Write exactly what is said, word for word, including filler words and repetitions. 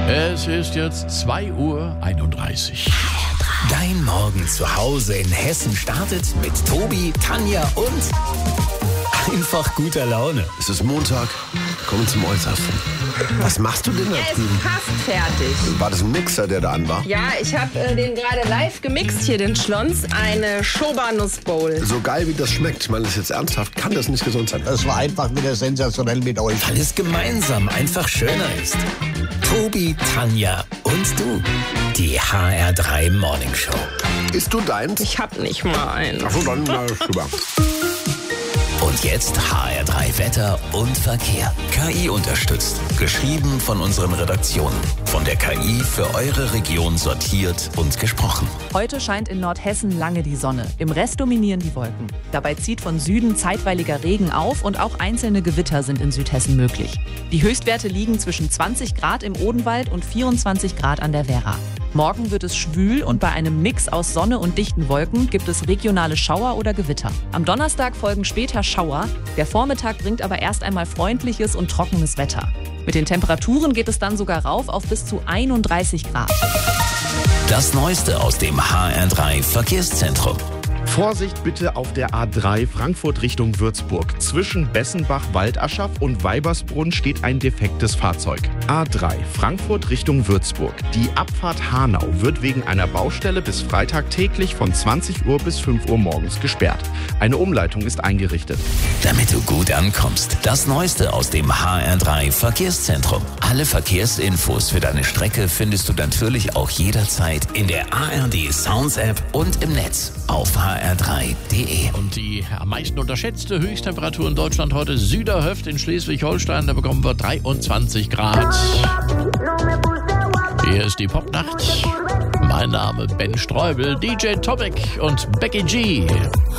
Es ist jetzt zwei Uhr einunddreißig. Dein Morgen zu Hause in Hessen startet mit Tobi, Tanja und einfach guter Laune. Es ist Montag, kommen zum Äußersten. Was machst du denn da Er ist drüben? fast fertig. War das ein Mixer, der da an war? Ja, ich habe äh, den gerade live gemixt hier, den Schlons. Eine Schoba-Nuss-Bowl. So geil, wie das schmeckt. Ich meine das jetzt ernsthaft. Kann das nicht gesund sein? Es war einfach wieder sensationell mit euch. Weil es gemeinsam einfach schöner ist. Tobi, Tanja und du. Die H R drei Morning Show. Isst du deins? Ich hab nicht mal einen. Ach so, dann na, super. Und jetzt H R drei Wetter und Verkehr. K I unterstützt. Geschrieben von unseren Redaktionen. Von der K I für eure Region sortiert und gesprochen. Heute scheint in Nordhessen lange die Sonne. Im Rest dominieren die Wolken. Dabei zieht von Süden zeitweiliger Regen auf und auch einzelne Gewitter sind in Südhessen möglich. Die Höchstwerte liegen zwischen zwanzig Grad im Odenwald und vierundzwanzig Grad an der Werra. Morgen wird es schwül und bei einem Mix aus Sonne und dichten Wolken gibt es regionale Schauer oder Gewitter. Am Donnerstag folgen später Schauer. Der Vormittag bringt aber erst einmal freundliches und trockenes Wetter. Mit den Temperaturen geht es dann sogar rauf auf bis zu einunddreißig Grad. Das Neueste aus dem H R drei Verkehrszentrum. Vorsicht bitte auf der A drei Frankfurt Richtung Würzburg. Zwischen Bessenbach-Waldaschaf und Weibersbrunn steht ein defektes Fahrzeug. A drei Frankfurt Richtung Würzburg. Die Abfahrt Hanau wird wegen einer Baustelle bis Freitag täglich von zwanzig Uhr bis fünf Uhr morgens gesperrt. Eine Umleitung ist eingerichtet. Damit du gut ankommst. Das Neueste aus dem H R drei Verkehrszentrum. Alle Verkehrsinfos für deine Strecke findest du natürlich auch jederzeit in der A R D Sounds App und im Netz auf h r drei punkt d e. Und die am meisten unterschätzte Höchsttemperatur in Deutschland heute Süderhöft in Schleswig-Holstein. Da bekommen wir dreiundzwanzig Grad. Hier ist die Popnacht. Mein Name Ben Streubel, D J Tomek und Becky G.